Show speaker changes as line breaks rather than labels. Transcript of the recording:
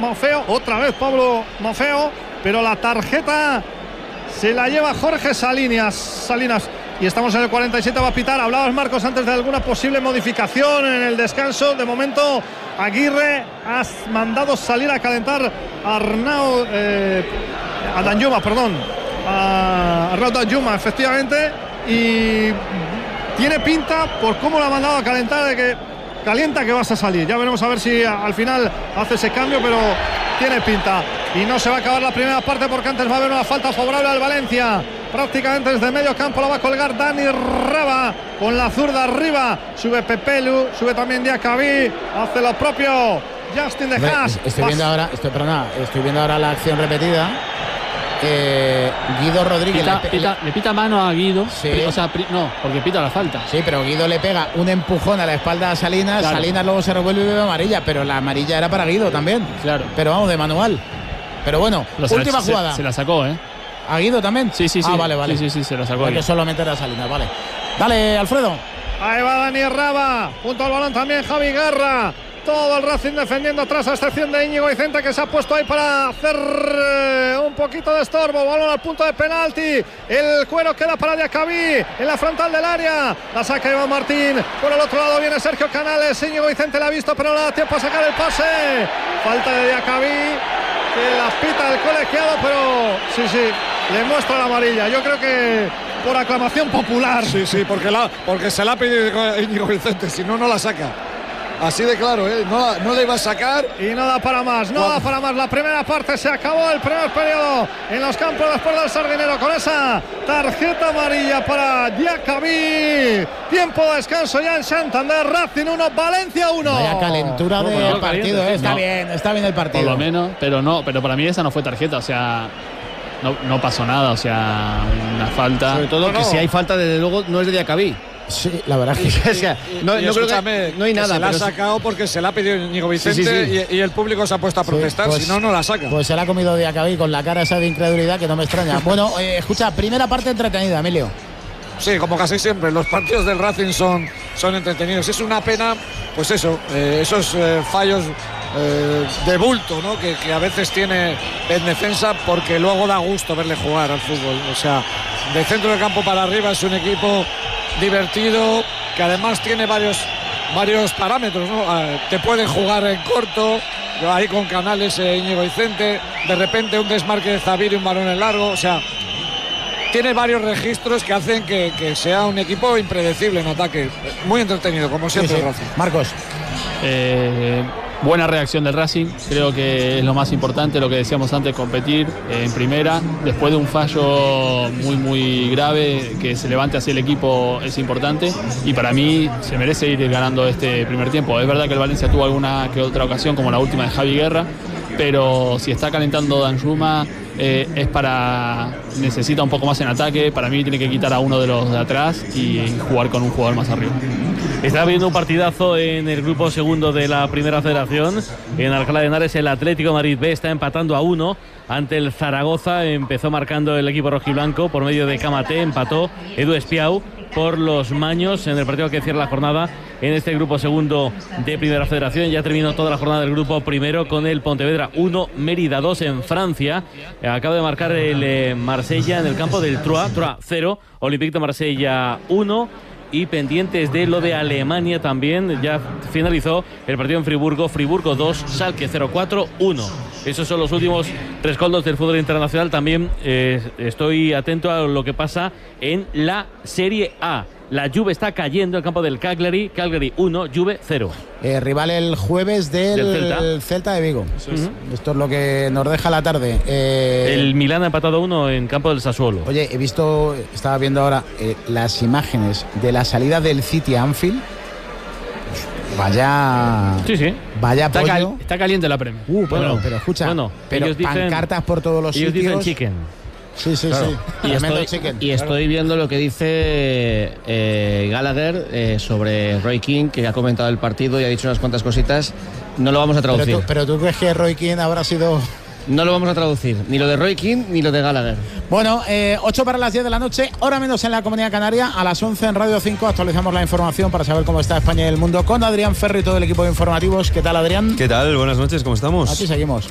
Maffeo, otra vez Pablo Maffeo, pero la tarjeta se la lleva Jorge Salinas. Y estamos en el 47, va a pitar. Hablabas, Marcos, antes de alguna posible modificación en el descanso. De momento, Aguirre ha mandado salir a calentar a Arnau Danjuma, efectivamente. Y tiene pinta, por cómo lo ha mandado a calentar, de que calienta que vas a salir. Ya veremos a ver si al final hace ese cambio, pero tiene pinta. Y no se va a acabar la primera parte porque antes va a haber una falta favorable al Valencia. Prácticamente desde medio campo la va a colgar Dani Raba con la zurda arriba. Sube Pepelu, sube también Diacabí, hace lo propio Justin de Haas.
Estoy viendo ahora la acción repetida. Guido Rodríguez
le pita mano a Guido,
sí.
No, porque pita la falta.
Sí, pero Guido le pega un empujón a la espalda a Salinas, claro. Salinas luego se revuelve y ve amarilla, pero la amarilla era para Guido también. Claro. Pero vamos, de manual. Pero bueno, última jugada.
Se la sacó,
¿A Guido también?
Sí.
Vale.
Sí, se la sacó.
Hay que solo meter a Salinas, vale. Dale, Alfredo.
Ahí va Dani Raba, junto al balón también Javi Guerra. Todo el Racing defendiendo atrás, a excepción de Íñigo Vicente, que se ha puesto ahí para hacer un poquito de estorbo. Balón al punto de penalti. El cuero queda para Diacabí en la frontal del área. La saca Iván Martín. Por el otro lado viene Sergio Canales. Íñigo Vicente la ha visto, pero no da tiempo a sacar el pase. Falta de Diacabí, que la pita el colegiado, pero sí, le muestra la amarilla. Yo creo que por aclamación popular.
Sí, porque se la ha pedido Íñigo Vicente, si no, no la saca. Así de claro, no le iba a sacar.
Y no da para más, La primera parte se acabó, el primer periodo en los campos después del Sardinero, con esa tarjeta amarilla para Diacabí. Tiempo de descanso ya en Santander. Racing 1, Valencia 1.
Vaya calentura del partido. Está bien el partido.
Por lo menos, pero para mí esa no fue tarjeta, o sea, no pasó nada, o sea, una falta.
Sobre todo que si hay falta, desde luego, no es de Diacabí.
Sí, la verdad es que
no creo que no hay nada.
Se la ha sacado porque se la ha pedido Íñigo Vicente. Y el público se ha puesto a protestar, si no la saca.
Pues se la ha comido Diacabí con la cara esa de incredulidad que no me extraña. Bueno, escucha, primera parte entretenida, Emilio.
Sí, como casi siempre, los partidos del Racing son entretenidos. Es una pena, pues eso, esos fallos de bulto, ¿no? que a veces tiene en defensa, porque luego da gusto verle jugar al fútbol. O sea, de centro del campo para arriba es un equipo divertido, que además tiene varios parámetros, ¿no? Te pueden jugar en corto, ahí con Canales, Íñigo Vicente, de repente un desmarque de Zavir y un balón en largo, o sea, tiene varios registros que hacen que sea un equipo impredecible en ataque, muy entretenido, como siempre.
Sí. Marcos.
Buena reacción del Racing, creo que es lo más importante, lo que decíamos antes, competir en primera, después de un fallo muy grave, que se levante así el equipo es importante, y para mí se merece ir ganando este primer tiempo. Es verdad que el Valencia tuvo alguna que otra ocasión, como la última de Javi Guerra, pero si está calentando Danjuma, necesita un poco más en ataque. Para mí tiene que quitar a uno de los de atrás y jugar con un jugador más arriba.
Está viendo un partidazo en el grupo segundo de la Primera Federación. En Alcalá de Henares el Atlético de Madrid B está empatando a 1 ante el Zaragoza. Empezó marcando el equipo rojiblanco por medio de Camate, empató Edu Espiau por los Maños en el partido que cierra la jornada en este grupo segundo de Primera Federación. Ya terminó toda la jornada del grupo primero con el Pontevedra 1, Mérida 2 en Francia. Acaba de marcar el Marsella en el campo del Troyes 0, Olympique de Marsella 1. Y pendientes de lo de Alemania también, ya finalizó el partido en Friburgo 2, Schalke 0-4-1. Esos son los últimos rescoldos del fútbol internacional. También estoy atento a lo que pasa en la Serie A. La Juve está cayendo en el campo del Cagliari 1, Juve 0.
Rival el jueves del Celta de Vigo. Esto es lo que nos deja la tarde.
El Milán ha empatado 1 en campo del Sassuolo.
Oye, estaba viendo ahora las imágenes de la salida del City a Anfield. Vaya.
Sí.
Vaya pollo.
Está caliente la Premier.
Pero escucha, pero pancartas por todos los sitios.
Ellos dicen chicken.
Sí.
Y estoy viendo lo que dice Gallagher sobre Roy Keane, que ha comentado el partido y ha dicho unas cuantas cositas. No lo vamos a traducir.
Pero tú crees que Roy Keane habrá sido...
No lo vamos a traducir, ni lo de Roy Keane ni lo de Gallagher.
Bueno, 8 para las 10 de la noche, hora menos en la Comunidad Canaria. A las 11 en Radio 5 actualizamos la información para saber cómo está España y el mundo con Adrián Ferro y todo el equipo de informativos. ¿Qué tal, Adrián?
¿Qué tal? Buenas noches, ¿cómo estamos?
Aquí seguimos.